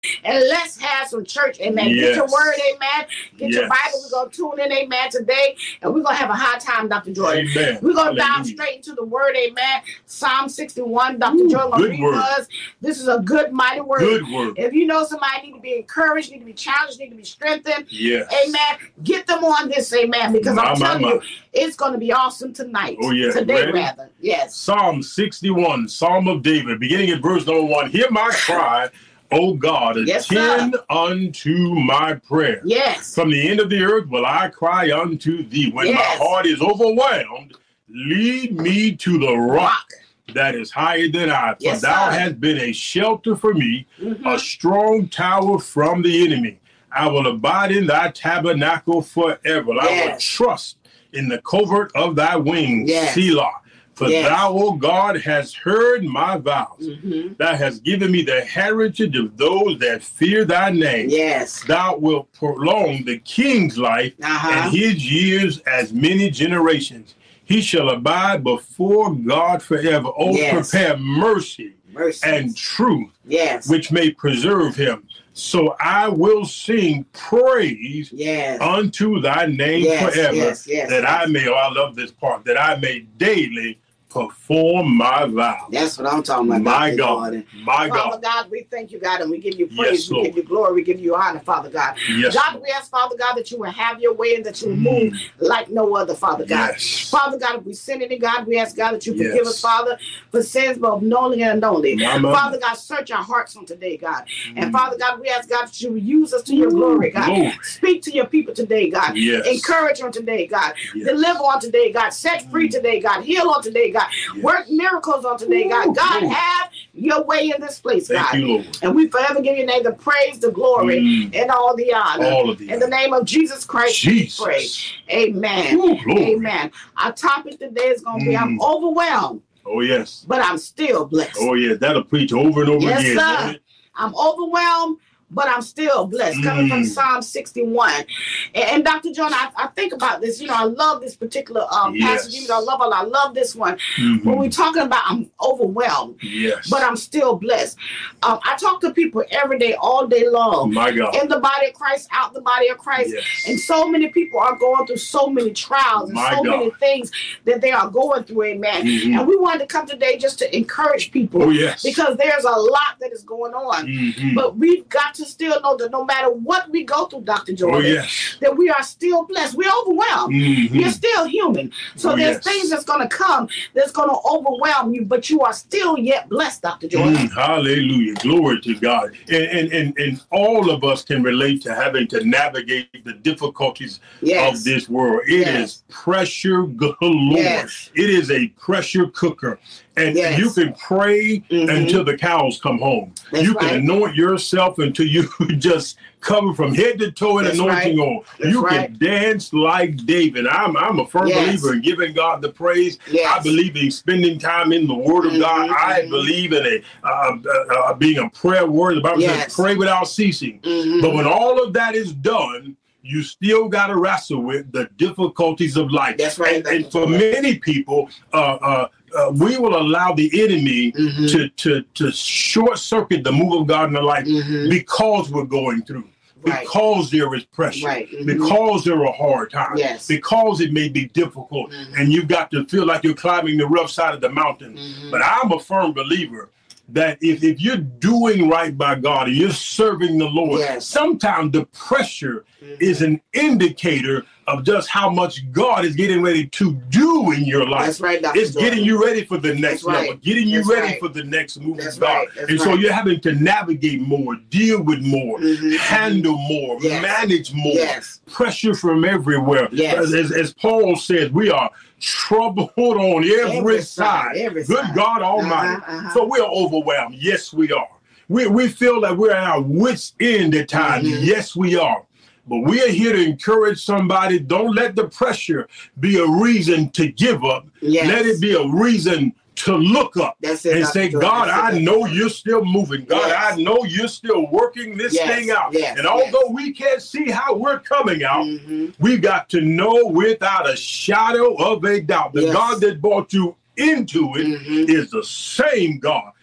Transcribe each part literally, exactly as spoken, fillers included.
And let's have some church, amen. Yes. Get your word, amen. Get yes. your Bible. We're going to tune in, amen, today. And we're going to have a high time, Doctor Jordan. Amen. We're going to dive straight into the word, amen. Psalm sixty-one, Doctor Jordan will read us. This is a good, mighty word. Good word. If you know somebody need to be encouraged, need to be challenged, need to be strengthened, yes. amen, get them on this, amen, because my, I'm telling my, my. you, it's going to be awesome tonight. Oh, yeah. Today, Ready? rather. Yes. Psalm sixty-one, Psalm of David, beginning at verse number one. Hear my cry, O God, yes, attend sir. unto my prayer. Yes. From the end of the earth will I cry unto thee. When yes. my heart is overwhelmed, lead me to the rock, rock. that is higher than I. For yes, thou sir. hast been a shelter for me, mm-hmm. a strong tower from the enemy. I will abide in thy tabernacle forever. Yes. I will trust in the covert of thy wings, yes. Selah. For yes. thou, O God, hast heard my vows. Mm-hmm. Thou hast given me the heritage of those that fear thy name. Yes. Thou wilt prolong the king's life uh-huh. and his years as many generations. He shall abide before God forever. Oh, yes. prepare mercy Mercies. and truth, yes. which may preserve him. So I will sing praise yes. unto thy name yes, forever, yes, yes, that yes. I may, oh, I love this part, that I may daily perform my vow. That's what I'm talking about. My God. God. My God. Father God, we thank you, God, and we give you praise. Yes, we Lord. give you glory. We give you honor, Father God. Yes, God, Lord. we ask, Father God, that you will have your way and that you will move mm. like no other, Father God. Yes. Father God, if we sin any, God, we ask, God, that you forgive yes. us, Father, for sins both knowingly and unknowingly. Mama. Father God, search our hearts on today, God. Mm. And Father God, we ask, God, that you will use us to your glory, God. Lord. Speak to your people today, God. Yes. Encourage on today, God. Yes. Deliver on today, God. Set free mm. today, God. Heal on today, God. Yes. Work miracles on today, God. God, Lord. have your way in this place, Thank God. You, Lord. And we forever give your name the praise, the glory, mm. and all the honor. All of the in honor. the name of Jesus Christ, Jesus. we pray. Amen. Ooh, Amen. Our topic today is going to be, mm. I'm overwhelmed. Oh, yes. But I'm still blessed. Oh, yeah. That'll preach over and over yes, again. Sir. I'm overwhelmed, but I'm still blessed. Mm. Coming from Psalm sixty-one. And, and Doctor John, I, I think about this. You know, I love this particular um, yes. passage. I love it. I love this one. Mm-hmm. When we're talking about I'm overwhelmed, yes. but I'm still blessed. Um, I talk to people every day, all day long. My God. In the body of Christ, out the body of Christ. Yes. And so many people are going through so many trials and My so God. many things that they are going through, amen. Mm-hmm. And we wanted to come today just to encourage people. Oh, yes. Because there's a lot that is going on. Mm-hmm. But we've got to still know that no matter what we go through, Doctor Jordan, oh, yes. that we are still blessed. We're overwhelmed. Mm-hmm. You're still human. So oh, there's yes. things that's going to come that's going to overwhelm you, but you are still yet blessed, Doctor Jordan. Mm, hallelujah. Glory to God. And, and, and, and all of us can relate to having to navigate the difficulties yes. of this world. It yes. is pressure galore. Yes. It is a pressure cooker. And yes. you can pray mm-hmm. until the cows come home. That's you right. can anoint yourself until you just cover from head to toe in That's anointing right. oil. That's you right. can dance like David. I'm I'm a firm yes. believer in giving God the praise. Yes. I believe in spending time in the Word of mm-hmm. God. I believe in a uh, uh, uh, being a prayer word. The Bible yes. says, "Pray without ceasing." Mm-hmm. But when all of that is done, you still got to wrestle with the difficulties of life. That's right. And, and for many people, uh, uh, uh, we will allow the enemy mm-hmm. to, to, to short circuit the move of God in our life mm-hmm. because we're going through. Right. Because there is pressure, right. mm-hmm. because there are hard times, yes. because it may be difficult, mm-hmm. and you've got to feel like you're climbing the rough side of the mountain. Mm-hmm. But I'm a firm believer that if, if you're doing right by God and you're serving the Lord, yes. sometimes the pressure mm-hmm. is an indicator of just how much God is getting ready to do in your life. That's right, Doctor It's Jordan. getting you ready for the next That's right. level, getting you That's ready right. for the next move That's of God. right. That's and so right. you're having to navigate more, deal with more, mm-hmm. handle more, yes. manage more, yes. pressure from everywhere. Yes. As, as, as Paul says, we are troubled on every, every side. side. Every Good side. God Almighty. Uh-huh, uh-huh. So we are overwhelmed. Yes, we are. We, we feel that we're at our wits' end at times. Mm-hmm. Yes, we are. But we are here to encourage somebody. Don't let the pressure be a reason to give up. Yes. Let it be a reason to look up That's it, and Doctor say, Jordan. God, That's I it, know you're still moving. God, yes. I know you're still working this yes. thing out. Yes. And although yes. we can't see how we're coming out, mm-hmm. we've got to know without a shadow of a doubt, the yes. God that brought you into it mm-hmm. is the same God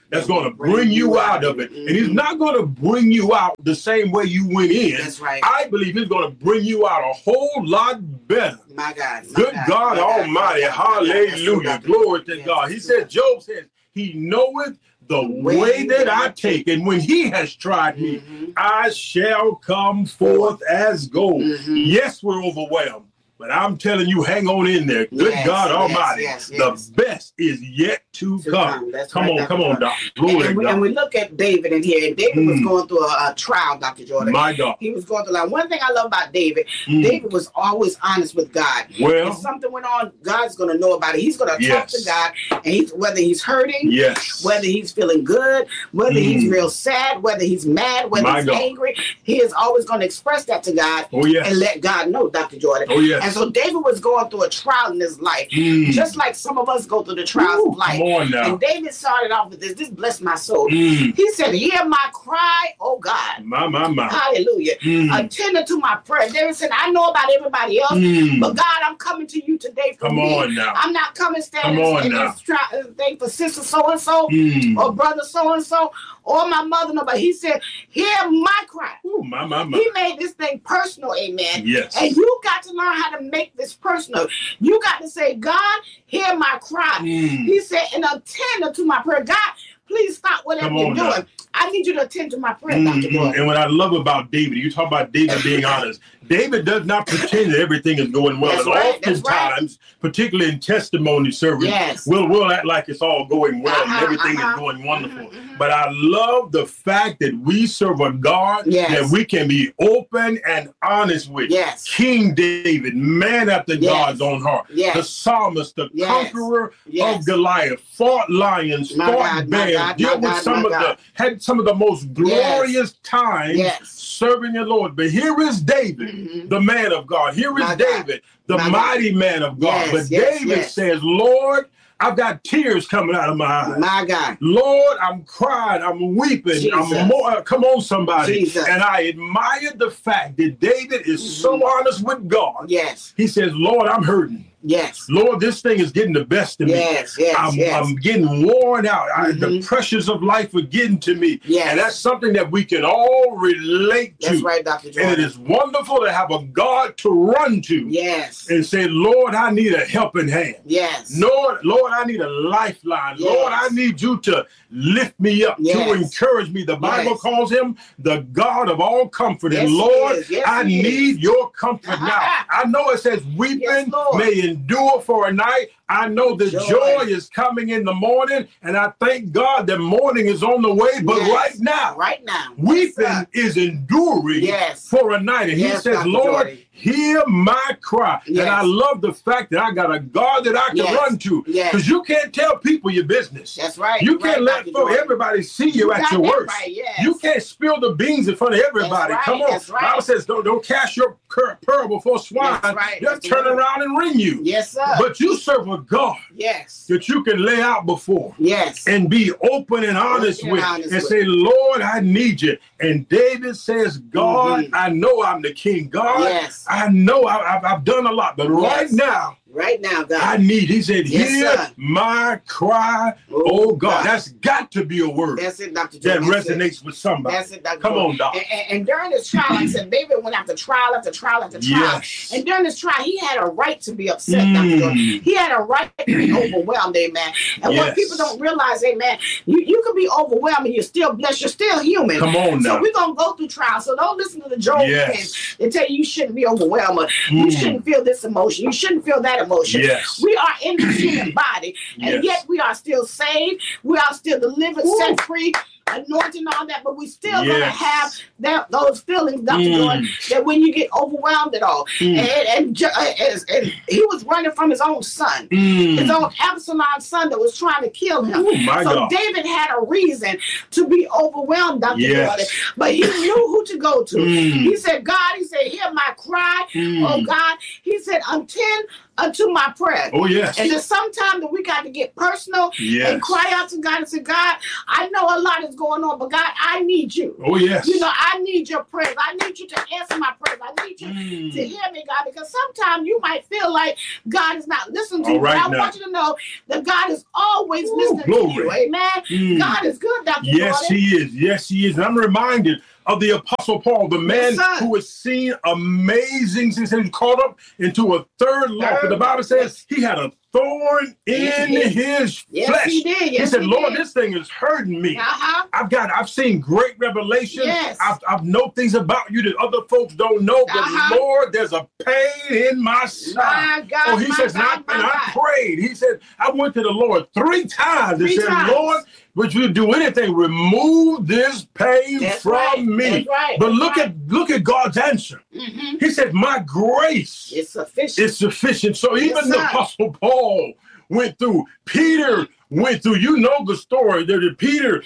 that's going to bring you out of it. Mm-hmm. And he's not going to bring you out the same way you went in. That's right. I believe he's going to bring you out a whole lot better. My God. My Good God, God my Almighty. God, hallelujah. God. Glory to yes, God. He said, Job says, he knoweth the way, way that I take. And when he has tried me, mm-hmm. I shall come forth as gold. Mm-hmm. Yes, we're overwhelmed. But I'm telling you, hang on in there. Good yes, God Almighty. Yes, yes, yes. The best is yet to, to come. come. Come right, on, come on, Doctor And, and, we, and we look at David in here. And David mm. was going through a, a trial, Doctor Jordan. My God. He was going through like one thing I love about David. Mm. David was always honest with God. Well, if something went on, God's going to know about it. He's going to yes. talk to God, and he's, whether he's hurting, yes. whether he's feeling good, whether mm. he's real sad, whether he's mad, whether My he's God. angry, he is always going to express that to God oh, yes. and let God know, Doctor Jordan. Oh yes. And so David was going going through a trial in his life, mm. just like some of us go through the trials Ooh, of life. Come on now. And David started off with this. This blessed my soul. Mm. He said, hear my cry, oh God. My, my, my. Hallelujah. Mm. Attend to my prayer. David said, I know about everybody else, mm. but God, I'm coming to you today for Come me. on now. I'm not coming standing in this tri- thing for sister so-and-so mm. or brother so-and-so or my mother. No, but he said, hear my cry. Ooh, my, my, my. He made this thing personal, amen. Yes. And you got to learn how to make this personal. You got to say, God, hear my cry. Mm. He said, and attend to my prayer. God, please stop whatever you're doing. Now. I need you to attend to my prayer, mm-hmm. Doctor Boyd. And what I love about David, you talk about David being honest. David does not pretend that everything is going well. That's and right, oftentimes, right. particularly in testimony service, yes. we'll, we'll act like it's all going well uh-huh, and everything uh-huh. is going wonderful. Mm-hmm. But I love the fact that we serve a God yes. that we can be open and honest with. Yes. King David, man after yes. God's own heart. Yes. The psalmist, the yes. conqueror yes. of Goliath, fought lions, my fought God, bears, dealt with God, some of God. the, had some of the most glorious yes. times yes. serving the Lord. But here is David, mm-hmm. the man of God. Here is my David, God. the my mighty God. man of God. Yes, but yes, David yes. says, Lord, I've got tears coming out of my eyes. My God. Lord, I'm crying. I'm weeping. Jesus. I'm more, come on, somebody. Jesus. And I admire the fact that David is mm-hmm. so honest with God. Yes. He says, Lord, I'm hurting. Yes. Lord, this thing is getting the best of me. Yes, yes, I'm, yes. I'm getting worn out. I, Mm-hmm. the pressures of life are getting to me. Yes. And that's something that we can all relate to. That's right, Doctor Jordan. And it is wonderful to have a God to run to. Yes. And say, Lord, I need a helping hand. Yes. Lord, Lord, I need a lifeline. Yes. Lord, I need you to lift me up, yes. to encourage me. The Bible yes. calls him the God of all comfort. Yes, and Lord, yes, I need is. your comfort now. I know it says weeping yes, may endure for a night. I know the joy. joy is coming in the morning, and I thank God that morning is on the way. But yes. right now, right now, weeping yes, is enduring yes. for a night. And yes, he says, Doctor Lord, Jordan. hear my cry. Yes. And I love the fact that I got a God that I can yes. run to. Because yes. you can't tell people your business. That's right. You can't right, let for everybody see you, you at your worst. Right. Yes. You can't spill the beans in front of everybody. Right. Come on. That's right. Bible says, don't, don't cast your pearl before swine. That's right. Just turn right. around and ring you. Yes, sir. But you serve a God. Yes. that you can lay out before. Yes. And be open and honest open with and, honest and with. say, Lord, I need you. And David says, God, mm-hmm. I know I'm the king. God, yes. I know I, I've, I've done a lot, but yes. right now, Right now, God. I need, he said, yes, hear sir. my cry, oh, oh God. God. That's got to be a word. That's it, Doctor That Jordan. resonates it. with somebody. That's it, Doctor Come Jordan. on, Doctor. And, and, and during this trial, like I said, David went after trial after trial after trial. Yes. And during this trial, he had a right to be upset, mm. Doctor Jordan. He had a right to be overwhelmed, amen. And yes. what people don't realize, amen, you, you can be overwhelmed and you're still blessed. You're still human. Come on now. So we're going to go through trials. So don't listen to the Job yes. and they tell you you shouldn't be overwhelmed. Or mm. you shouldn't feel this emotion. You shouldn't feel that emotion. Yes. We are in this human body, and yes. yet we are still saved. We are still delivered, Ooh. set free, anointing, all that, but we still yes. gonna have that those feelings, Doctor Mm. Jordan, that when you get overwhelmed at all. Mm. And, and, and, and he was running from his own son, mm. his own Absalom's son that was trying to kill him. Ooh, my so God. David had a reason to be overwhelmed, Doctor Yes. Jordan, but he knew who to go to. Mm. He said, God, he said, hear my cry, mm. oh God. He said, attend unto my prayer. Oh, yes. And then sometimes we got to get personal yes. and cry out to God and say, God, I know a lot is going on, but God, I need you. Oh, yes. You know, I need your prayers. I need you to answer my prayers. I need you mm. to hear me, God, because sometimes you might feel like God is not listening to All you. Right but I now. want you to know that God is always Ooh, listening glory. to you. Amen. Mm. God is good, Doctor Yes, Jordan. he is. Yes, he is. And I'm reminded of the Apostle Paul, the man yes, who has seen amazing things. He was caught up into a third law. The Bible says he had a thorn in yes, his yes, flesh. He, did. Yes, he said, he Lord, did. this thing is hurting me. Uh-huh. I've got, I've seen great revelation. Yes. I've, I've know things about you that other folks don't know, but uh-huh. Lord, there's a pain in my side. My God, oh, he my says, God, and, my I, and God. I prayed. He said, I went to the Lord three times three and said, times. Lord, would you do anything? Remove this pain That's from right. me. That's right. But That's look right. at look at God's answer. Mm-hmm. He said, my grace is sufficient. is sufficient. So even yes, the Apostle Paul went through. Peter went through. You know the story that Peter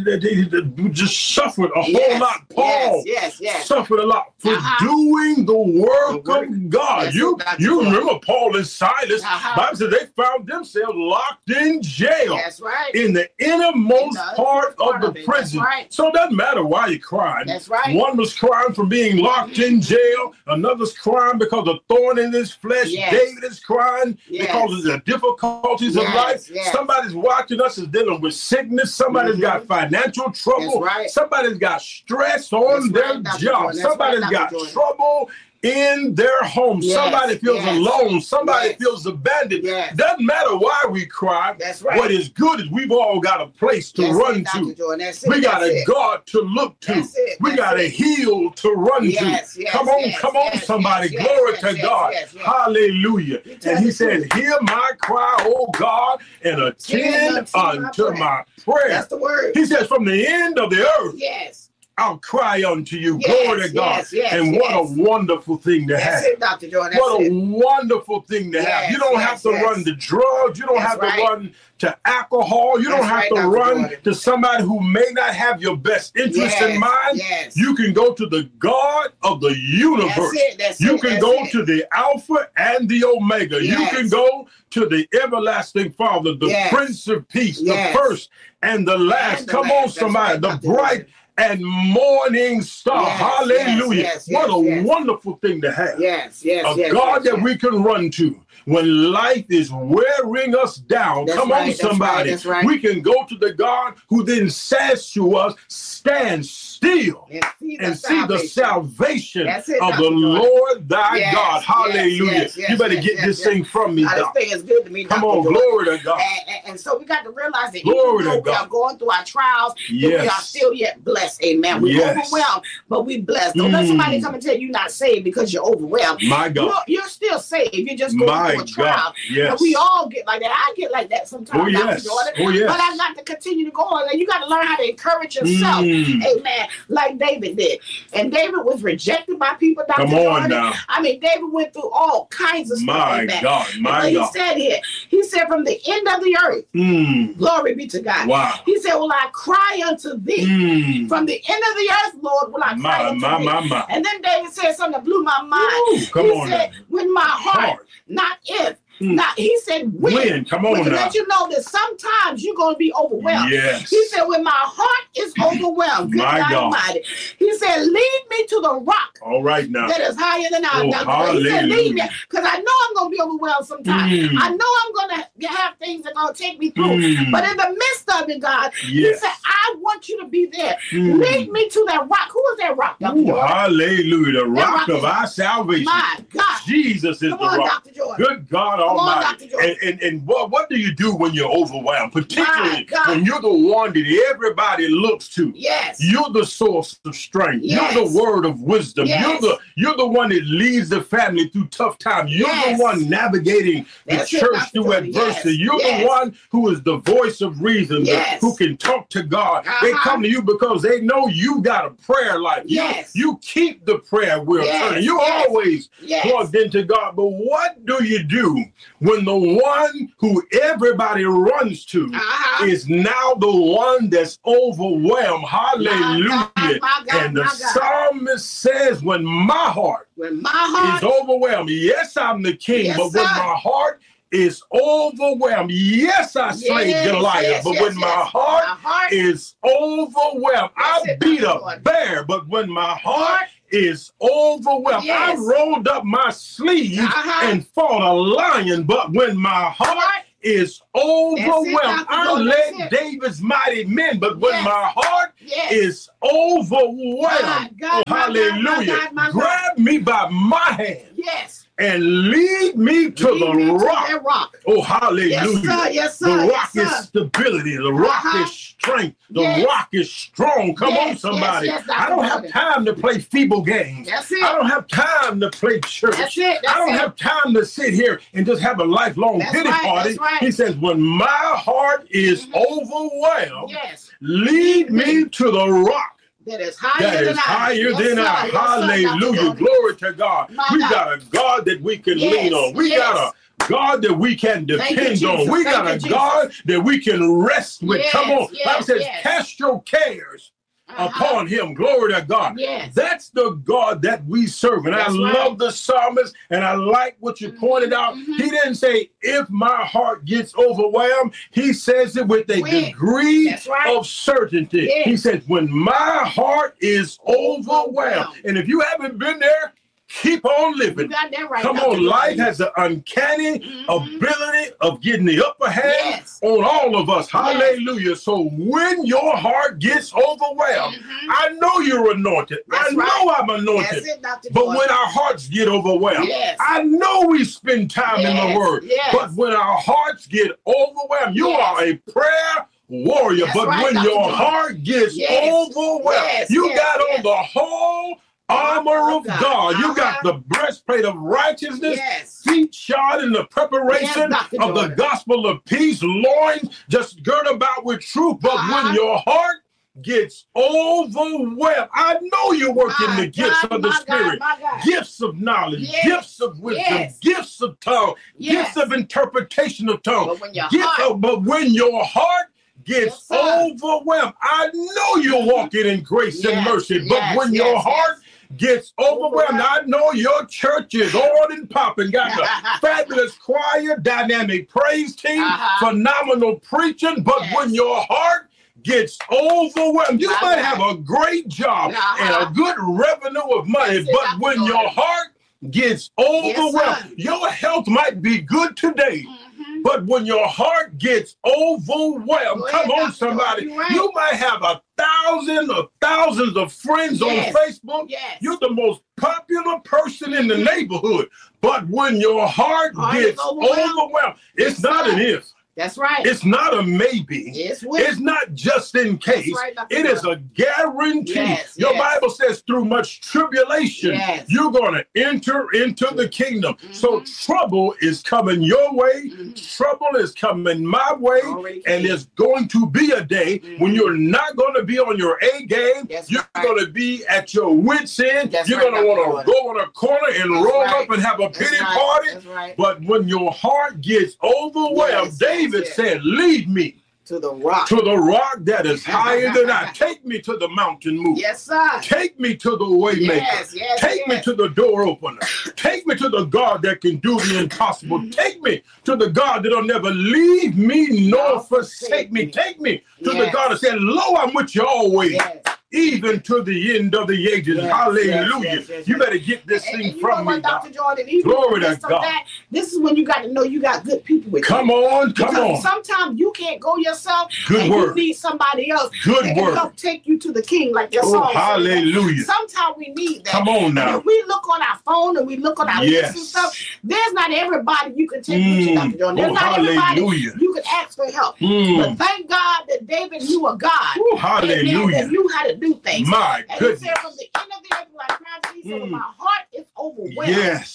just suffered a yes, whole lot. Paul yes, yes, yes. suffered a lot for uh-huh. doing the work, the work. of God. Yes, you you remember Paul and Silas. Uh-huh. Bible says they found themselves locked in jail. That's right. In the innermost in the part, part of the of prison. Right. So it doesn't matter why you're crying. That's right. One was crying from being locked mm-hmm. in jail. Another's crying because of thorn in his flesh. Yes. David is crying yes. because of the difficulties yes. of life. Yes. Somebody's watching us is dealing with sickness. Somebody's mm-hmm. got financial trouble. Right. Somebody's got stress on That's their right, job. Somebody's right, got trouble in their home. Yes, Somebody feels yes, alone. Somebody yes, feels abandoned. Yes. Doesn't matter why we cry. That's right. What is good is we've all got a place to That's run it, to. That's it, we got that's a it. God to look to. That's it, we that's got it. a heel to run yes, to. Yes, come on, yes, come on, yes, somebody. Yes, Glory yes, to yes, God. Yes, yes. Hallelujah. And he said, hear my cry, oh God, and attend unto, unto my, my prayer. That's the word. He says, from the end of the earth. Yes. I'll cry unto you. Yes, Glory to God. Yes, yes, and what yes. a wonderful thing to That's have. It, Doctor Jordan. That's what a it. wonderful thing to yes, have. You don't yes, have to yes. run to drugs. You don't That's have right. to run to alcohol. You That's don't have right, to Doctor run Jordan. to somebody who may not have your best interest yes, in mind. Yes. You can go to the God of the universe. That's it, that's you it, can that's go it. to the Alpha and the Omega. Yes. You can go to the everlasting Father, the yes. Prince of Peace, yes. the first and the last. And the Come last. on, somebody. Right, the Doctor bright Jordan. and morning star. Yes, Hallelujah. yes, yes, what a yes. wonderful thing to have. Yes, yes, a yes, God yes, that yes. we can run to when life is wearing us down. That's Come right, on, somebody. That's right, that's right. We can go to the God who then says to us, stand still and see the and salvation, see the salvation it, of the Lord thy yes, God. Hallelujah. Yes, yes, you better yes, get yes, this yes. thing from me, Now, this thing is good to me. Come Doctor on, Jordan. glory to God. And, and, and so we got to realize that glory even though to we God. are going through our trials, yes. that we are still yet blessed. Amen. We're yes. overwhelmed, but we blessed. Don't mm. let somebody come and tell you you're not saved because you're overwhelmed. My God. You're, you're still saved. You're just going My through a trial. God. Yes. And we all get like that. I get like that sometimes. Oh, yes. Jordan, oh, yes. But I got to continue to go on. And you got to learn how to encourage yourself. Mm. Amen. Like David did. And David was rejected by people. Doctor Come on Jordan. now. I mean, David went through all kinds of stuff. My Amen. God. My and God. He said here, he said, from the end of the earth, mm. glory be to God. Wow. He said, will I cry unto thee? Mm. From the end of the earth, Lord, will I cry my, unto my, thee? My, my. And then David said something that blew my mind. Ooh, come he on said, now. when my heart, heart. not if. Mm. Not, he said, when. When? Come on to now. let you know that sometimes you're going to be overwhelmed. Yes. He said, when my heart is overwhelmed, good my God God. Almighty, he said, lead me to the rock. All right now. That is higher than I. Oh, he said, lead me, because I know I'm going to be overwhelmed sometimes. Mm. I know I'm going to have things that are going to take me through. Mm. But in the midst of it, God, yes. he said, I want you to be there. Mm. Lead me to that rock. Who is that rock, Doctor Ooh, Jordan? hallelujah. The rock, rock of is, our salvation. My God. Jesus is Come the on, rock. Doctor Jordan. Good God Come Almighty. on, Doctor Jordan. And, and, and what, what do you do when you're overwhelmed? Particularly when you're the one that everybody looks to. Yes. You're the source of strength. Yes. You're the word of wisdom. Yes. You're the you're the one that leads the family through tough times. You're yes. the one navigating That's the it, church Doctor through Jordan. adversity. Yes. You're yes. the one who is the voice of reason, yes. the, who can talk to God. Uh-huh. They come to you because they know you got a prayer life. Yes. You, you keep the prayer wheel yes. turning. You yes. always yes. plugged into God. But what do you do when the one who everybody runs to uh-huh. is now the one that's overwhelmed? Hallelujah. My God, my God, and the psalmist says, when my heart, when my heart is overwhelmed, yes, I'm the king, yes, but when sir. my heart is overwhelmed, yes, I slayed yes, Goliath, yes, but yes, when yes. my, heart my heart is overwhelmed, I it, beat a Lord. bear, but when my heart is overwhelmed, yes. I rolled up my sleeves uh-huh. and fought a lion, but when my heart is overwhelmed, it, I led David's mighty men, but when yes. my heart yes. is overwhelmed, God, God, oh, hallelujah, God, God, God, grab me by my hand. Yes. And lead me to lead the me rock. To rock. Oh, hallelujah. Yes, sir. Yes, sir. The rock yes, is stability. The rock uh-huh. is strength. The yes. rock is strong. Come yes, on, somebody. Yes, yes, I don't have time to play feeble games. That's it. I don't have time to play church. That's it. That's I don't it. have time to sit here and just have a lifelong That's pity right. party. That's right. He says, when my heart is mm-hmm. overwhelmed, yes. lead me to the rock. That is higher that than is higher yes, than sir. I. Yes, hallelujah. Sir, Glory to God. My we God. got a God that we can yes, lean on. We yes. got a God that we can depend you, on. We Thank got you, a God that we can rest with. Yes, Come on. yes, Bible says, yes. cast your cares uh-huh. upon him. Glory to God. Yes. That's the God that we serve. And That's I right. love the psalmist, and I like what you mm-hmm. pointed out. Mm-hmm. He didn't say, if my heart gets overwhelmed. He says it with a when? degree right. of certainty. Yes. He says, when my heart is overwhelmed. overwhelmed. And if you haven't been there, keep on living. You got that right. Come on, life has the uncanny mm-hmm. ability of getting the upper hand yes. on all of us. Hallelujah. Yes. So when your heart gets overwhelmed, mm-hmm. I know you're anointed. That's I know right. I'm anointed. It, but Jordan. when our hearts get overwhelmed, yes. I know we spend time yes. in the Word. Yes. But when our hearts get overwhelmed, you yes. are a prayer warrior. That's but right, when Doctor your Jordan. heart gets yes. overwhelmed, yes. you yes. got yes. on the whole armor of God. God. You got the breastplate of righteousness, yes. feet shod in the preparation yes, of the gospel of peace, loins just girt about with truth. But uh-huh. when your heart gets overwhelmed, I know you're working my the gifts God, of the Spirit, God, gifts of knowledge, yes. gifts of wisdom, yes. gifts of tongue, yes. gifts of interpretation of tongue. But when your gifts heart, of, but when your heart gets yes, overwhelmed, I know you're walking in grace yes. and mercy. But yes, when yes, your heart yes. gets overwhelmed, I know your church is on and popping, got a fabulous choir, dynamic praise team, uh-huh. phenomenal preaching. But yes. when your heart gets overwhelmed, you uh-huh. might have a great job uh-huh. and a good revenue of money, yes, but when your heart gets overwhelmed, yes, your health might be good today. Mm-hmm. But when your heart gets overwhelmed, Go come ahead, on, somebody, right. you might have a thousand or thousands of friends yes. on Facebook. Yes. You're the most popular person in the neighborhood. But when your heart, heart gets overwhelmed, overwhelmed it's yes, not sir. an if. That's right. It's not a maybe. It's, it's not just in case. Right, it is a guarantee. Yes, Your yes. Bible says through much tribulation, yes. you're going to enter into the kingdom. Mm-hmm. So trouble is coming your way. Mm-hmm. Trouble is coming my way. Already and there's going to be a day mm-hmm. when you're not going to be on your A game. That's you're right. going to be at your wits' end. That's you're right, going to want to go on a corner and That's roll right. up and have a That's pity right. party. That's right. But when your heart gets overwhelmed, yes. David David said, lead me to the rock. To the rock that is higher than I. Take me to the mountain mover. Yes, sir. Take me to the waymaker. Yes, yes, Take yes. me to the door opener. Take me to the God that can do the impossible. Take me to the God that'll never leave me nor no, forsake me. me. Take me to yes. the God that said, lo, I'm with you always. Yes. Even to the end of the ages. Yes, Hallelujah. Yes, yes, yes, you yes. better get this and, thing and from me, Doctor Jordan, even Glory to God. That, this is when you got to know you got good people with come you. On, come because on. Sometimes you can't go yourself. Good and word. You need somebody else good that word. can help take you to the King, like your oh, song. Hallelujah. Sometimes we need that. Come on now. And if we look on our phone and we look on our yes. list and stuff, there's not everybody you can take mm. with you, Doctor Jordan. There's oh, not hallelujah. everybody you can ask for help. Mm. But thank God that David knew a God. Oh, hallelujah. That knew how to do things. My and goodness. He said from the end of the earth, like he said, mm. my heart is overwhelmed. Yes.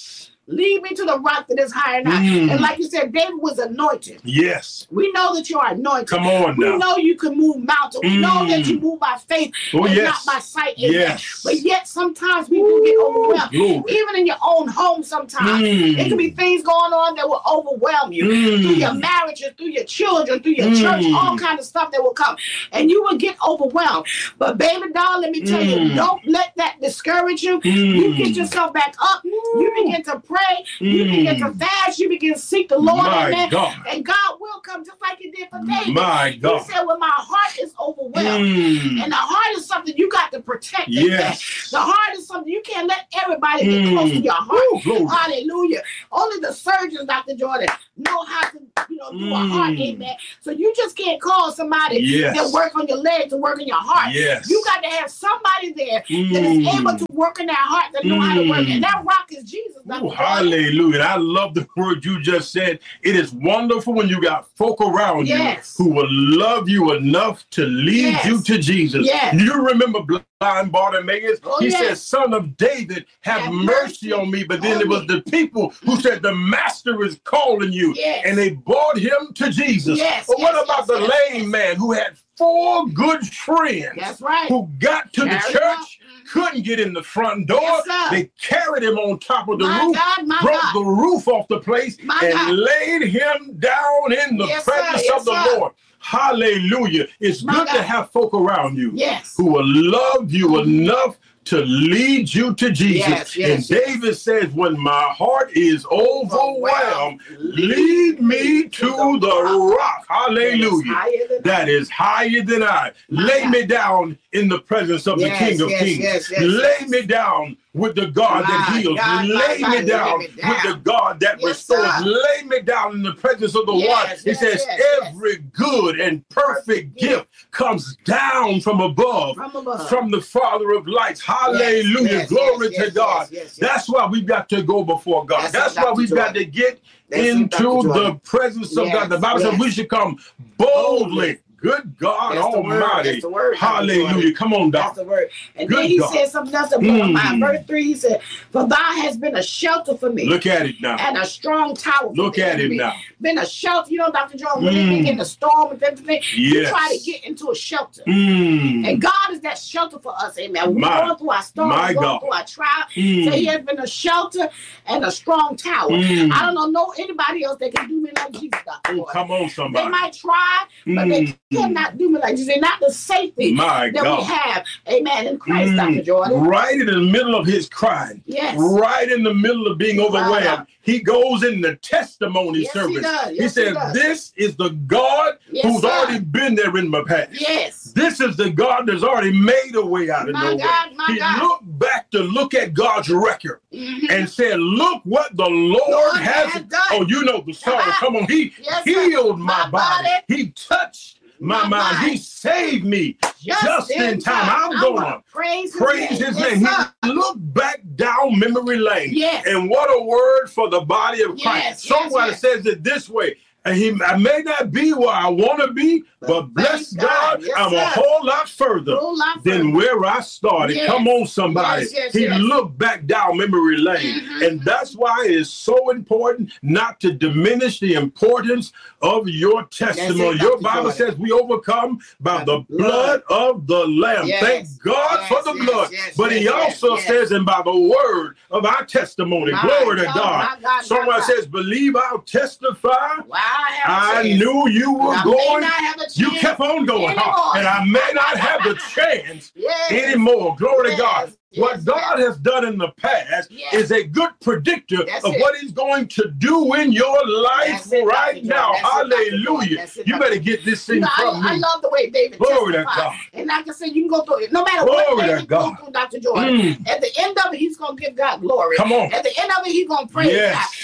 Lead me to the rock that is higher and high. Mm. And like you said, David was anointed. Yes. We know that you are anointed. Come on we now. We know you can move mountains. We mm. know that you move by faith oh, and yes. not by sight. Amen. Yes. But yet sometimes we do get overwhelmed. Ooh. Even in your own home sometimes. Mm. It can be things going on that will overwhelm you. Mm. Through your marriages, through your children, through your mm. church, all kind of stuff that will come. And you will get overwhelmed. But baby doll, let me tell mm. you, don't let that discourage you. Mm. You get yourself back up. Mm. You begin to pray. Mm. You begin to fast. You begin to seek the Lord. My amen. God. And God will come just like he did for David. My God. He said, when my heart is overwhelmed. Mm. And the heart is something you got to protect. Yes. The heart is something you can't let everybody get mm. close to your heart. Ooh, hallelujah. Only the surgeons, Doctor Jordan, know how to you know, do mm. a heart. Amen. So you just can't call somebody yes. that work on your leg to work on your heart. Yes. You got to have somebody there mm. that is able to work in that heart, that know mm. how to work. And that rock is Jesus. Ooh, hallelujah. I love the word you just said. It is wonderful when you got folk around yes. you who will love you enough to lead yes. you to Jesus. Yes. You remember blind Bartimaeus? Oh, he yes. said, Son of David, have, have mercy, mercy on me. But then oh, it was the people who said, the master is calling you. Yes. And they brought him to Jesus. Yes. But what yes, about yes, the yes, lame yes. man who had four good friends That's right. who got to Carry the church, couldn't get in the front door. Yes, they carried him on top of the my roof, God, my broke God. the roof off the place, my and God. laid him down in the yes, presence yes, of the sir. Lord. Hallelujah. It's my good God. to have folk around you yes. who will love you mm-hmm. enough to lead you to Jesus. Yes, yes, and yes. David says, when my heart is overwhelmed, lead me to the rock. Hallelujah. That is higher than I. My Lay God. me down in the presence of yes, the King of yes, Kings. Yes, yes, Lay yes. me down with the God my that heals. God, Lay God, me down, me down with the God that yes, restores. Sir. Lay me down in the presence of the yes, one. Yes, it says yes, every yes. good and perfect, perfect gift, gift comes down from above, from, above. from the Father of lights. Hallelujah. Yes, yes, Glory yes, to yes, God. Yes, yes, yes. That's why we've got to go before God. That's, That's why we've Jordan. got to get That's into the presence of yes, God. The Bible yes. says we should come boldly. boldly. Good God That's Almighty. The word. Hallelujah. Come on, Doc. That's the word. And Good then he God. said something else about mm. my verse three. He said, for thou has been a shelter for me. Look at it now. And a strong tower for Look me. at it now. Been a shelter. You know, Doctor Jordan, when mm. they be in the storm and everything, yes. you try to get into a shelter. Mm. And God is that shelter for us. Amen. We're my, going through our storm. We're going God. through our trial. Mm. So he has been a shelter and a strong tower. Mm. I don't know, know anybody else that can do me like Jesus, Doctor Oh, come on, somebody. They might try, but mm. they cannot do me like Jesus. They're not the safety My that God. we have. Amen. In Christ, mm. Doctor Jordan. Right in the middle of his crying. Yes. Right in the middle of being overwhelmed. Right. He goes in the testimony yes, service. He, does. Yes, he said, he does. this is the God yes, who's sir. already been there in my past. Yes. This is the God that's already made a way out of my nowhere. God, my he God. looked back to look at God's record mm-hmm. and said, look what the Lord, Lord has, has done. Oh, you know the song. Uh-huh. Come on. He yes, healed my, my body. body. He touched my, my mind. mind. He saved me just, just in time. time. I'm going to praise, praise his name. His yes, name. He looked back down memory lane. Yes. And what a word for the body of Christ. Yes, Songwriter yes, yes. says it this way. And he, I may not be where I want to be, but, but bless God, God yes, I'm sir. a whole lot further whole lot than further. where I started. Yes. Come on, somebody. Yes, yes, he yes. looked back down memory lane. Mm-hmm. And that's why it's so important not to diminish the importance of your testimony. It, your Bible Jordan. says we overcome by, by the blood. blood of the Lamb. Yes. Thank God yes, for the yes, blood. yes, but yes, he yes, also yes. says, and by the word of our testimony. My Glory to God, God. God Someone God. says, believe I'll testify. Well, I have I knew you were I going. You kept on going, huh? And I may not have the chance yes. anymore. Glory yes. to God. Yes. What God has done in the past yes. is a good predictor That's of it. what he's going to do in your life it, right now. That's Hallelujah. it, you better get this thing you know, from I, me. I love the way David Glory testified. to God. And like I said, you can go through it. No matter glory what David go through, Doctor Jordan, mm. at the end of it, he's going to give God glory. Come on. At the end of it, he's going to praise yes. God. He is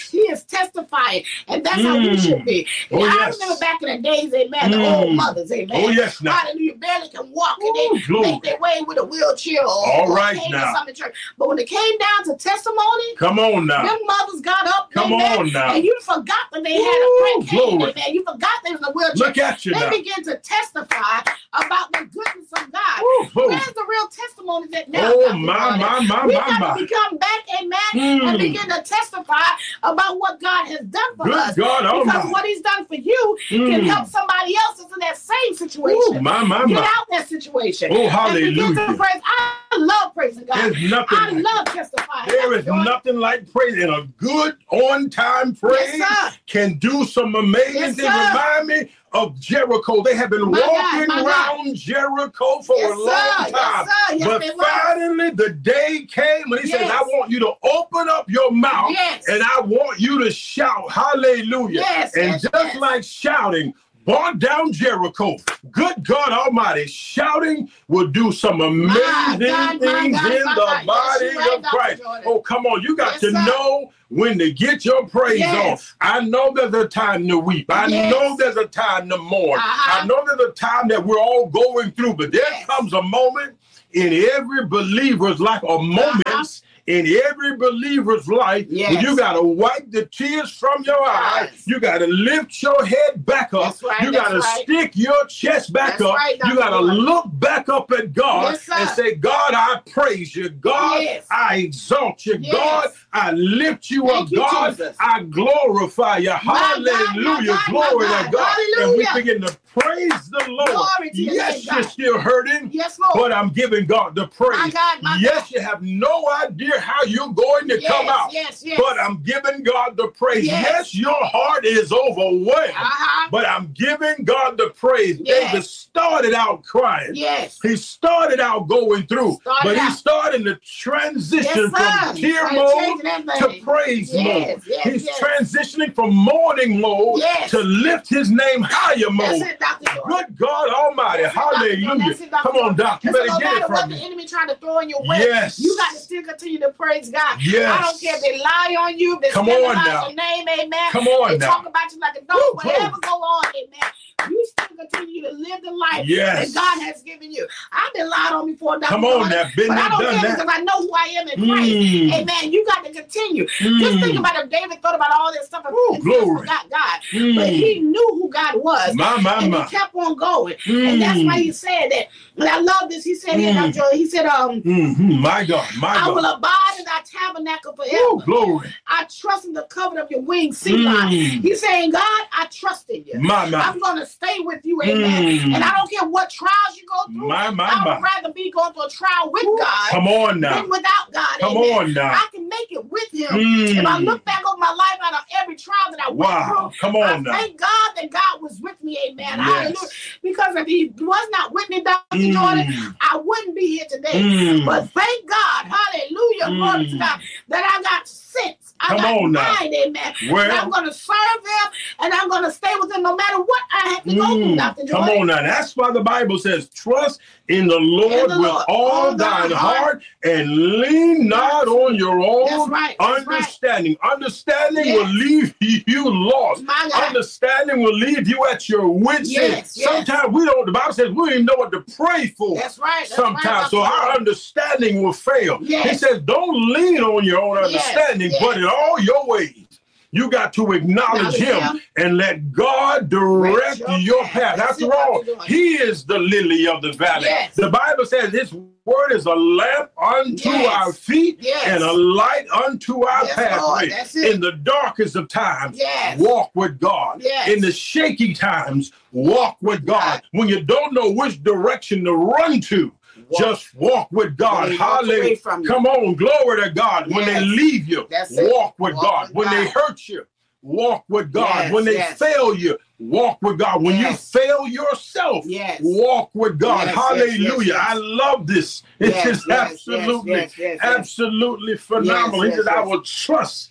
testifying. And that's mm. how we should be. Oh, I yes. remember back in the days, amen, mm. the old mothers, amen. Oh, yes, now. Hallelujah, barely can walk, and Ooh, they glory. make their way with a wheelchair or, All or right cane now. or something. Church. But when it came down to testimony, come on now. Them mothers got up, come amen, on now. and you forgot that they Ooh, had a great cane, glory. amen. You forgot they was in a wheelchair. Look at you They now. began to testify about the goodness of God. Ooh, Where's the real testimony that now? Oh, my, my, my, we my, got my. to become back, amen, mm. and begin to testify about what God has done for Good us. God, oh because my. what He's done for you mm. can help somebody else that's in that same situation. Ooh, my, my, Get my. out that situation. Oh, hallelujah. And begin to praise. I love praising God. There's nothing I like love testifying. There is nothing like praise, and a good on-time praise yes, can do some amazing yes, things. Remind me of Jericho. They have been my walking God, around God. Jericho for yes, a long sir. time. Yes, yes, but finally, the day came when He yes. says, I want you to open up your mouth yes. and I want you to shout hallelujah. Yes, and yes, just yes. like shouting brought down Jericho. Good God Almighty, shouting will do some amazing God, things God, in God, the God. body Yes, right, of Christ. Oh, come on. You got yes, to sir. know when to get your praise yes. on. I know there's a time to weep. I yes. know there's a time to mourn. Uh-huh. I know there's a time that we're all going through, but there yes. comes a moment in every believer's life, or moments uh-huh. in every believer's life, yes. when you got to wipe the tears from your eyes. Yes. You got to lift your head back up. Right, you got to right. stick your chest back that's up. Right, you got to look back up at God yes, and say, God, I praise you. God, yes. I exalt you. Yes. God, I lift you Thank up. You, God, Jesus. I glorify you. My Hallelujah. God, Glory God. to God. Hallelujah. And we begin to praise the Lord. Glory to yes, your you're name, still hurting, yes, Lord. but I'm giving God the praise. My God, my yes, God. you have no idea how you're going to yes, come out, yes, yes. but I'm giving God the praise. Yes, yes your heart is overwhelmed, uh-huh. but I'm giving God the praise. Yes. David started out crying. Yes. He started out going through, started but out. he started to transition yes, from tear right, mode to praise yes, mode. Yes, He's yes. transitioning from mourning mode yes. to lift his name higher mode. That's it, Doctor Good God Almighty. That's Hallelujah. it, Come on, Doc. You better no get it from what me. the enemy trying to throw in your way. Yes. You got to still continue to praise God. Yes. I don't care if they lie on you, if they Come scandalize on now. your name, amen. Come on they now. talk about you like a dog, whatever go on, amen. You still continue to live the life yes. that God has given you. I've been lied on before. Come on now, been but I don't care that. because I know who I am in Christ. Mm. Amen. You got to continue. Mm. Just think about if David thought about all this stuff and Ooh, glory. forgot God. Mm. But he knew who God was. My, my, and my. he kept on going. Mm. And that's why he said that. And I love this. He said, mm. here, Joy, he said, um, mm-hmm. my God, my I God. will abide in thy tabernacle forever. Ooh, glory. I trust in the covenant of your wings, Selah. Mm. He's saying, God, I trust in you. My, my. I'm going to stay with you, amen. Mm. And I don't care what trials you go through. My, my, I would my. rather be going through a trial with Ooh, God come on now. than without God. Come amen. on now. I can make it with him. Mm. If I look back over my life out of every trial that I wow. went through, come on I now. thank God that God was with me, amen. Yes. Hallelujah. Because if he was not with me, Doctor Mm. Jordan, I wouldn't be here today. Mm. But thank God, hallelujah, Mm. glory to God, that I got sense. I Come got on mind, now. amen. Well, and I'm going to serve him, and I'm going to stay with him no matter what I have to go through, mm, Doctor Jordan. Come on now. That's why the Bible says, trust in the Lord in the with Lord. all, all thine heart. heart and lean not on your own That's right. That's understanding. Right. Understanding yes. will leave you lost. My God. Understanding will leave you at your wits' end. Yes, yes. Sometimes we don't, the Bible says we don't even know what to pray for. That's right. That's Sometimes. right, so our understanding will fail. Yes. He says, don't lean on your own understanding, yes. but in all your ways. You got to acknowledge him, him and let God direct your, your path. path. After all, he is the lily of the valley. Yes. The Bible says his word is a lamp unto yes. our feet yes. and a light unto our yes, pathway. In the darkest of times, yes. walk with God. Yes. In the shaky times, walk with God. When you don't know which direction to run to, Walk. Just walk with God. Hallelujah. Come on, glory to God. Yes. When they leave you, That's walk it. with walk God. With when God. they hurt you, walk with God. Yes, when they yes. fail you, walk with God. When yes. you fail yourself, yes. walk with God. Yes, Hallelujah. yes, yes, yes. I love this. It's yes, just yes, absolutely, yes, yes, yes, absolutely phenomenal. Yes, he says, yes, I yes. will trust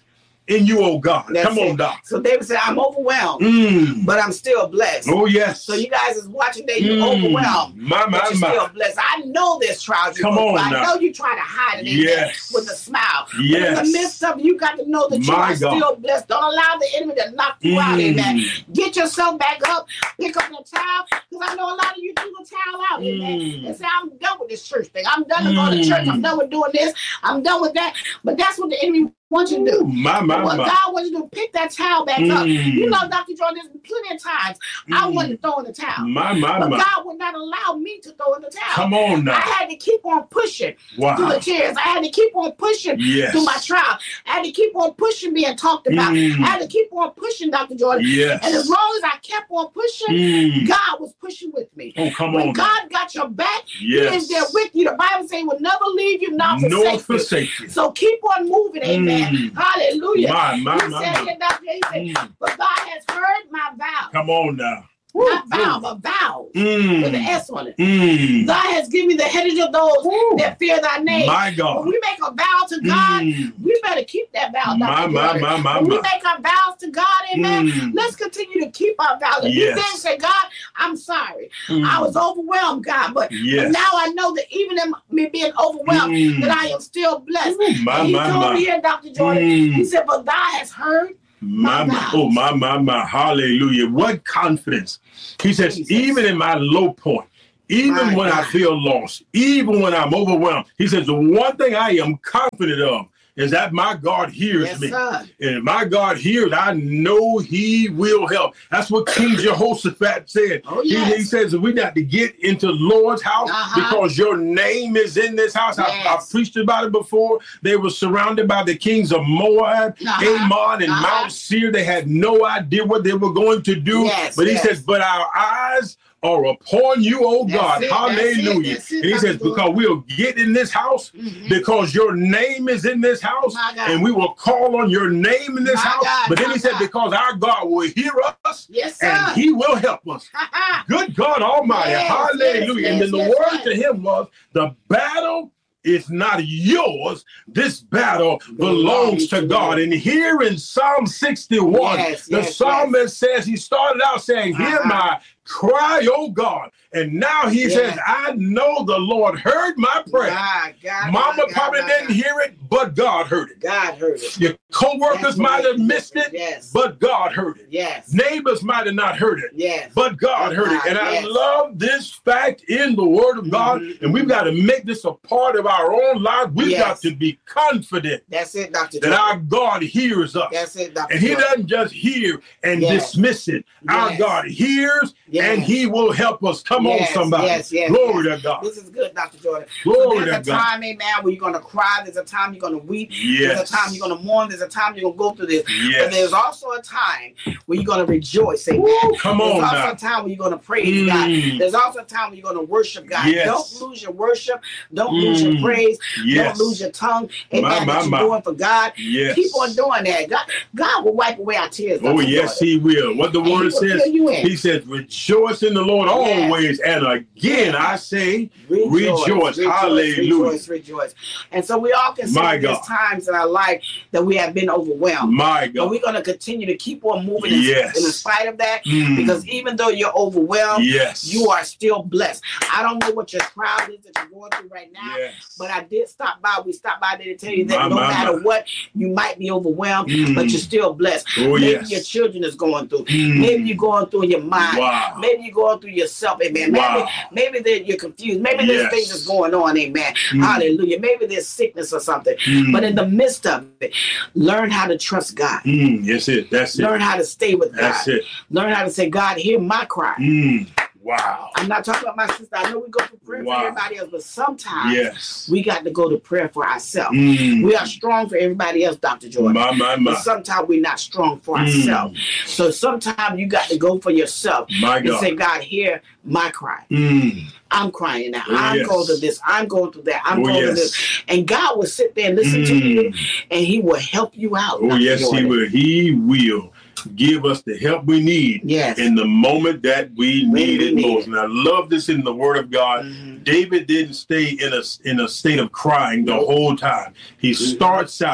in you, oh God. That's Come on, it. Doc. So David said, I'm overwhelmed, mm. but I'm still blessed. Oh, yes. So you guys is watching that you're mm. overwhelmed, my, my, but you're my. still blessed. I know there's trials. Come on I now. know you try to hide it yes. with a smile. Yes. But in the midst of it, you got to know that you my are God. still blessed. Don't allow the enemy to knock you mm. out, amen. Get yourself back up, pick up the towel, because I know a lot of you threw the towel out, amen. Mm. And say, I'm done with this church thing. I'm done with mm. going to church. I'm done with doing this. I'm done with that. But that's what the enemy wants you to do. My, my, what my. God wants you to pick that towel back mm. up. You know, Doctor Jordan, there's plenty of times mm. I wanted to throw in the towel. My, my, but my. God would not allow me to throw in the towel. Come on now. I had to keep on pushing wow. through the tears. I had to keep on pushing yes. through my trial. I had to keep on pushing being talked about. Mm. I had to keep on pushing, Doctor Jordan. Yes. And as long as I kept on pushing, mm. God was pushing with me. Oh, come when on. God now. got your back, yes. He is there with you. The Bible says He will never leave you, nor forsake, nor forsake you. you. So keep on moving, amen. Mm. Hallelujah. My, my, he my, said, my. Doctor, he said mm. but God has heard my vow. Come on now. Not vow, but vows mm. with an S on it. Mm. God has given me the heritage of those Ooh. that fear thy name. My God. When we make a vow to God, mm. we better keep that vow. My, my, my, my, when my. we make our vows to God, amen, mm. let's continue to keep our vows. If yes. you then say, God, I'm sorry. Mm. I was overwhelmed, God, but, yes. but now I know that even in me being overwhelmed, mm. that I am still blessed. Ooh, my, he my, told my. me here, Doctor Jordan, mm. he said, but God has heard My, my, oh, my, my, my, hallelujah. What confidence. He says, Jesus. Even in my low point, even my when God. I feel lost, even when I'm overwhelmed, he says, the one thing I am confident of is that my God hears yes, me. Sir. And if my God hears, I know he will help. That's what King Jehoshaphat said. Oh, yes. he, he says, we got to get into the Lord's house uh-huh. because your name is in this house. Yes. I, I preached about it before. They were surrounded by the kings of Moab, uh-huh. Ammon, and uh-huh. Mount Seir. They had no idea what they were going to do. Yes, but he yes. saes, but our eyes are upon you, oh that's God. It, hallelujah. that's it, that's it, and he says, good. because we'll get in this house, mm-hmm. because your name is in this house, and we will call on your name in this my house. God, but then he God. said, because our God will hear us, yes, sir. and he will help us. Good God Almighty. Yes, hallelujah. Yes, and then yes, the yes, word yes. to him was, the battle is not yours. This battle belongs to God. And here in Psalm sixty-one, yes, the yes, psalmist yes. says, he started out saying, hear uh-huh. my cry, oh God. And now he yes. says, I know the Lord heard my prayer. God, God, Mama God, probably God, didn't God. hear it, but God heard it. God heard it. Your co-workers might have missed it, yes. but God heard it. Yes. Neighbors might have not heard it, yes. but God oh, heard God, it. And yes. I love this fact in the Word of God, mm-hmm. and we've got to make this a part of our own life. We've yes. got to be confident That's it, Doctor that our God hears us. That's it, Doctor And he Jordan. doesn't just hear and yes. dismiss it. Yes. Our God hears yes. and he will help us. Come yes. on, somebody. Yes. Yes. Glory yes. to God. This is good, Doctor Jordan. Glory so there's to a God. time, amen, where you're going to cry. There's a time you're going to weep. Yes. There's a time you're going to mourn. There's a time you're going to go through this. Yes. But there's also a time where you're going to rejoice, amen. Woo, come there's on also now. a time where you're going to praise mm. God. There's also a time where you're going to worship God. Yes. Don't lose your worship. Don't mm. lose your praise. Yes. Don't lose your tongue. Amen. My, my, that you're my. doing for God. Yes. Keep on doing that. God, God will wipe away our tears. Oh, yes, he will. What the and word says, he says, rejoice in the Lord yes. always. And again, I say, rejoice. Rejoice, rejoice, hallelujah. Rejoice, rejoice. And so we all can say there's times in our life that we have been overwhelmed. My God. But we're going to continue to keep on moving yes. in, in spite of that. Mm. Because even though you're overwhelmed, yes. you are still blessed. I don't know what your trial is that you're going through right now, yes. but I did stop by. We stopped by there to tell you that my, no my, matter my. what, you might be overwhelmed, mm. but you're still blessed. Oh, Maybe yes. your children is going through. Mm. Maybe you're going through in your mind. Wow. Maybe you're going through yourself. Amen. Wow. Maybe, maybe you're confused. Maybe there's yes. things that's going on. Amen. Mm. Hallelujah. Maybe there's sickness or something. Mm. But in the midst of it, learn how to trust God. Mm. That's it. That's it. Learn how to stay with God. That's it. Learn how to say, God, hear my cry. Mm. Wow. I'm not talking about my sister. I know we go to prayer wow. for everybody else, but sometimes yes. we got to go to prayer for ourselves. Mm. We are strong for everybody else, Doctor Jordan. My, my, my. But sometimes we're not strong for mm. ourselves. So sometimes you got to go for yourself my and God. say, God, hear my cry. Mm. I'm crying now. Oh, I'm yes. going through this. I'm going through that. I'm oh, going yes. through this. And God will sit there and listen mm. to you, and he will help you out. Oh, Doctor yes, Jordan. he will. He will give us the help we need yes. in the moment that we when need we it need most. it. And I love this in the Word of God. Mm-hmm. David didn't stay in a, in a state of crying the nope. whole time. He mm-hmm. starts out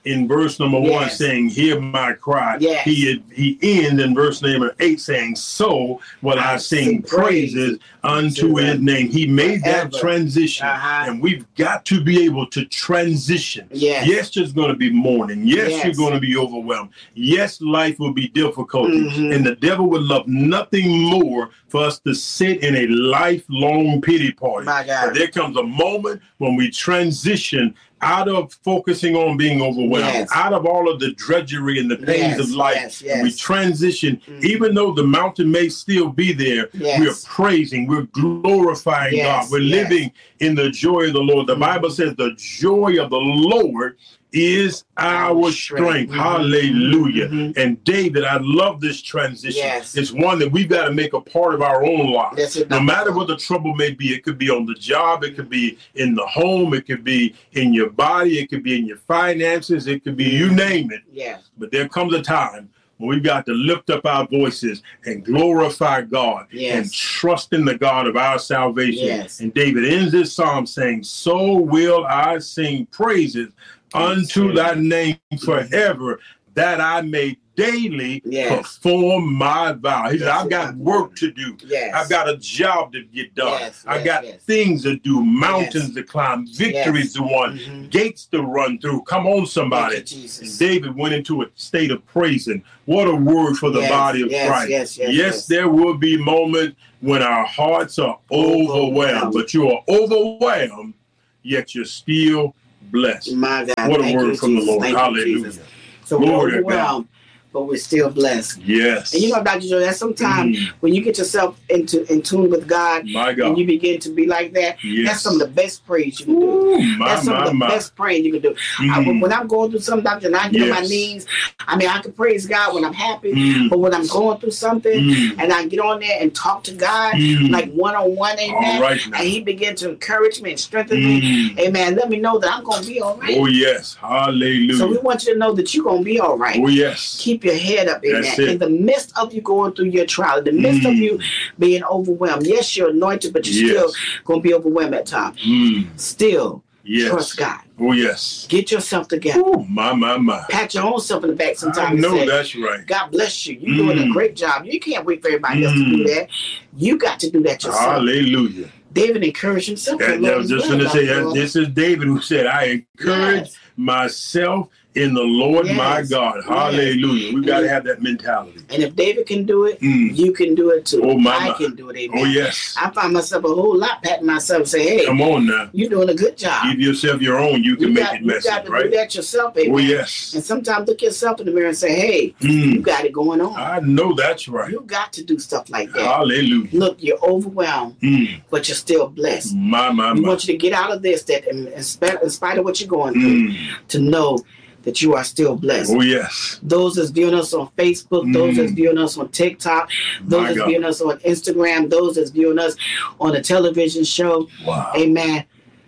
in verse number yes. one saying, hear my cry. Yes. He he ends in verse number eight saying, so will I, I sing, sing praises unto his name. He made Forever. that transition. Uh-huh. And we've got to be able to transition. Yes, yes there's going to be mourning. Yes, yes, you're going to be overwhelmed. Yes, life will be difficult. Mm-hmm. And the devil would love nothing more for us to sit in a lifelong pity party. My God. But there comes a moment when we transition out of focusing on being overwhelmed, yes. out of all of the drudgery and the pains yes, of life, yes, yes. we transition, mm-hmm. even though the mountain may still be there, yes. we're praising, we're glorifying yes, God, we're yes. living in the joy of the Lord. The mm-hmm. Bible says the joy of the Lord is our strength. Mm-hmm. Hallelujah. Mm-hmm. And David, I love this transition. Yes. It's one that we've got to make a part of our own lives. No matter what the trouble may be, it could be on the job, it could be in the home, it could be in your body, it could be in your finances, it could be, you name it. Yes. But there comes a time when we've got to lift up our voices and glorify God yes. and trust in the God of our salvation. Yes. And David ends this psalm saying, so will I sing praises unto thy name forever, that I may daily yes. perform my vow. He yes, said, I've got work to do. Yes. I've got a job to get done. Yes, I've yes, got yes. things to do, mountains yes. to climb, victories yes. to win, mm-hmm. gates to run through. Come on, somebody. You, and David went into a state of praising. What a word for the yes, body of yes, Christ. Yes, yes, yes, yes, there will be moments when our hearts are overwhelmed, overwhelmed. but you are overwhelmed, yet you're still blessed. My God. What a Thank word you, from Jesus. the Lord. Thank Hallelujah. You, so we're overwhelmed, but we're still blessed. Yes. And you know, Doctor Joe, that sometimes mm. when you get yourself into in tune with God, my God, and you begin to be like that, yes. that's some of the best praise you can do. Ooh, my, that's some my, of the my. best praise you can do. Mm. I, when I'm going through something, Doctor, and I get yes. on my knees, I mean, I can praise God when I'm happy, mm. but when I'm going through something, mm. and I get on there and talk to God, mm. like one-on-one, amen, right, and he began to encourage me and strengthen mm. me, amen, let me know that I'm going to be all right. Oh, yes. Hallelujah. So we want you to know that you're going to be all right. Oh, yes. Keep your head up in that. In the midst of you going through your trial, in the midst mm. of you being overwhelmed. Yes, you're anointed, but you're yes. still going to be overwhelmed at times. Mm. Still yes. trust God. Oh, yes. Get yourself together. Ooh, my, my, my. Pat your own self in the back sometimes. I know say, that's right. God bless you. You're mm. doing a great job. You can't wait for everybody mm. else to do that. You got to do that yourself. Hallelujah. David encouraged himself. That, that was just going to say, that, this is David who said, I encourage yes. myself in the Lord yes. my God. Hallelujah. Yes. We've got to have that mentality. And if David can do it, mm. you can do it too. Oh, my, I my. can do it. Amen. Oh, yes. I find myself a whole lot patting myself and say, hey, come on now. You're doing a good job. Give yourself your own. You can you make got, it messy, right? You got to right? do that yourself, amen. Oh, yes. And sometimes look yourself in the mirror and say, hey, mm. you got it going on. I know that's right. You got to do stuff like that. Hallelujah. Look, you're overwhelmed, mm. but you're still blessed. My, my, my. We want you to get out of this, that in, in spite of what you're going through, mm. to know that you are still blessed. Oh, yes. Those that's viewing us on Facebook, mm. those that's viewing us on TikTok, those My that's God. viewing us on Instagram, those that's viewing us on a television show. Wow. Amen.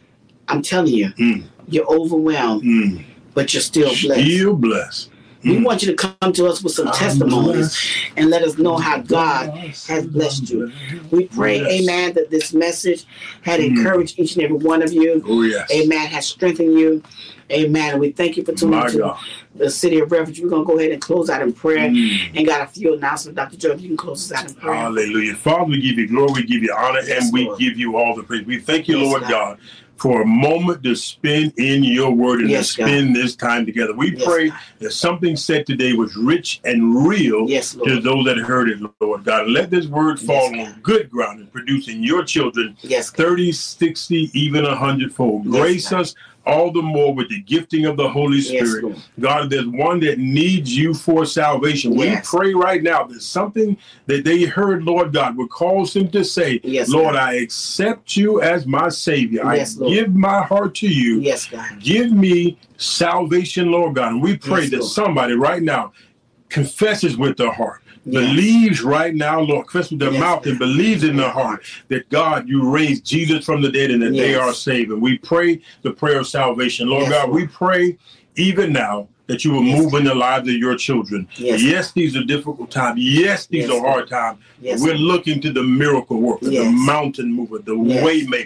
I'm telling you, mm. you're overwhelmed, mm. but you're still blessed. Still blessed. We mm. want you to come to us with some I'm testimonies blessed. and let us know how God has blessed you. We pray, yes. amen, that this message had mm. encouraged each and every one of you. Oh, yes. Amen, has strengthened you. Amen. And we thank you for tuning in to the City of Refuge. We're going to go ahead and close out in prayer mm. and got a few announcements. Doctor Joe, if you can close us out in prayer. Hallelujah. Father, we give you glory, we give you honor, yes, and we Lord. give you all the praise. We thank you, yes, Lord God. God, for a moment to spend in your word and yes, to spend God. this time together. We yes, pray God. that something said today was rich and real yes, to those that heard it, Lord God. Let this word fall yes, on good ground and produce in your children yes, thirty, sixty, even a hundredfold. Yes, Grace God. us all the more with the gifting of the Holy Spirit. Yes, God, there's one that needs you for salvation. Yes. We pray right now that something that they heard, Lord God, would cause them to say, yes, Lord, God. I accept you as my Savior. Yes, I Lord. give my heart to you. Yes, God. Give me salvation, Lord God. And we pray yes, that Lord. somebody right now confesses with their heart. Yes. Believes right now, Lord, confess with their yes, mouth and believes in their heart that God, you raised Jesus from the dead and that yes. they are saved. And we pray the prayer of salvation. Lord yes, God, Lord. we pray even now that you will yes, move God. in the lives of your children. Yes, yes these are difficult times. Yes, these yes, are hard times. Yes, We're looking to the miracle worker, yes. the mountain mover, the yes. way maker,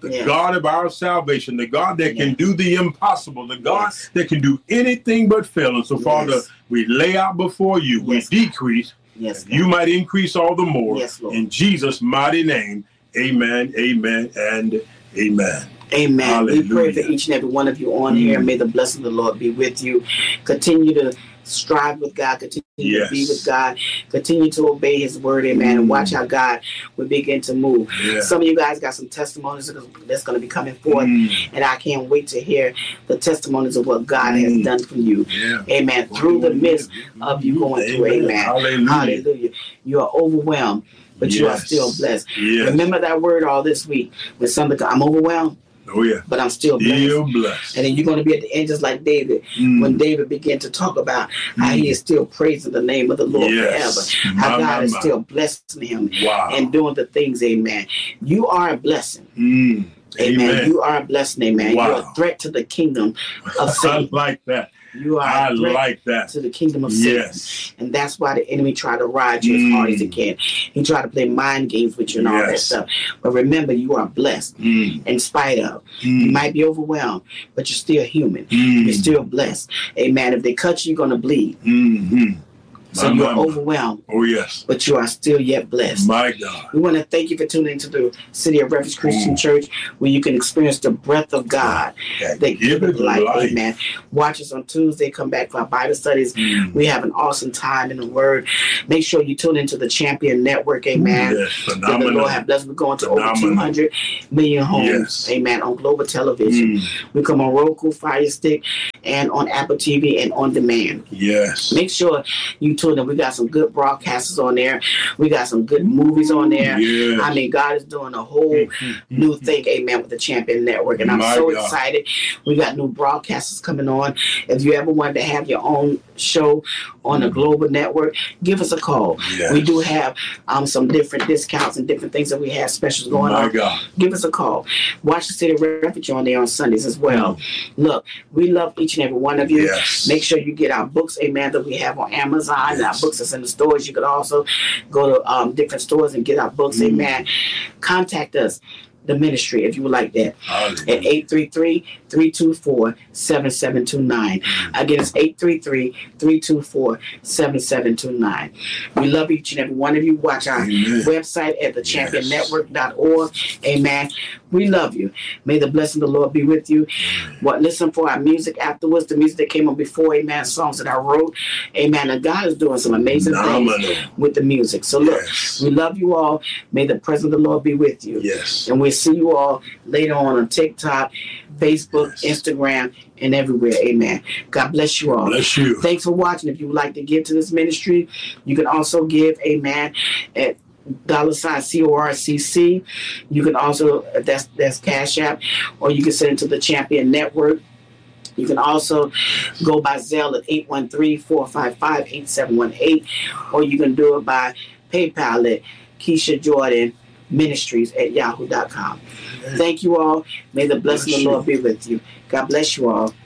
the yes. God of our salvation, the God that yes. can do the impossible, the God yes. that can do anything but fail. And so, yes. Father, we lay out before you, yes. we decrease, yes, you might increase all the more. Yes, Lord. In Jesus' mighty name, amen, amen, and amen. Amen. Hallelujah. We pray for each and every one of you on mm. here. May the blessing of the Lord be with you. Continue to strive with God. Continue yes. to be with God. Continue to obey his word. Amen. Mm. And watch how God will begin to move. Yeah. Some of you guys got some testimonies that's going to be coming forth. Mm. And I can't wait to hear the testimonies of what God mm. has done for you. Yeah. Amen. Well, through the midst yeah. of you going amen. Through. Amen. Hallelujah. Hallelujah. You are overwhelmed, but yes. you are still blessed. Yes. Remember that word all this week. When something, I'm overwhelmed. Oh, yeah. But I'm still blessed. Still blessed. And then you're going to be at the end just like David. Mm. When David began to talk about how mm. he is still praising the name of the Lord yes. forever. How my, God my, is my. still blessing him wow. and doing the things, amen. You are a blessing. Mm. Amen. Amen. You are a blessing, amen. Wow. You're a threat to the kingdom of Satan. I like that. You are I a threat like that. to the kingdom of Satan. Yes. And that's why the enemy tried to ride you mm. as hard as he can. He tried to play mind games with you and yes. all that stuff. But remember, you are blessed mm. in spite of. Mm. You might be overwhelmed, but you're still human. Mm. You're still blessed. Amen. If they cut you, you're going to bleed. Mm-hmm. So my, you're my, overwhelmed. Oh, yes. But you are still yet blessed. My God. We want to thank you for tuning into the City of Refuge Christian mm. Church, where you can experience the breath of God yeah. that give it life. life. Amen. Watch us on Tuesday. Come back for our Bible studies. Mm. We have an awesome time in the Word. Make sure you tune into the Champion Network. Amen. Yes, phenomenal. That the Lord have blessed. We're going to phenomenal. over two hundred million homes. Yes. Amen. On global television. Mm. We come on Roku, Fire Stick, and on Apple T V and on demand. Yes. Make sure you tune in. We got some good broadcasters on there. We got some good movies on there. Yes. I mean, God is doing a whole mm-hmm. new thing, amen, with the Champion Network. And I'm My so God. excited. We got new broadcasters coming on. If you ever wanted to have your own show on a global network, give us a call. Yes. We do have um, some different discounts and different things that we have specials going My on. God. Give us a call. Watch the City of Refuge on there on Sundays as well. Mm-hmm. Look, we love each and every one of you. Yes. Make sure you get our books, amen, that we have on Amazon. Yes. And our books that's in the stores. You could also go to um, different stores and get our books, mm-hmm. amen. Contact us, the ministry, if you would like that, Hallelujah. at eight three three, three two four, seven seven two nine. Again, it's eight three three, three two four, seven seven two nine. We love each and every one of you. Watch our Amen. website at the champion network dot org. Amen. We love you. May the blessing of the Lord be with you. What listen for our music afterwards, the music that came on before, amen, songs that I wrote. Amen. And God is doing some amazing Phenomenal. things with the music. So look, yes. we love you all. May the presence of the Lord be with you. Yes. And we'll see you all later on on TikTok, Facebook, yes. Instagram, and everywhere. Amen. God bless you all. Bless you. Thanks for watching. If you would like to give to this ministry, you can also give, amen, at dollar sign C O R C C. You can also, that's that's Cash App, or you can send it to the Champion Network. You can also go by Zelle at eight one three, four five five, eight seven one eight, or you can do it by PayPal at Keisha Jordan Ministries at yahoo dot com. Thank you all. May the blessing of the Lord be with you. God bless you all.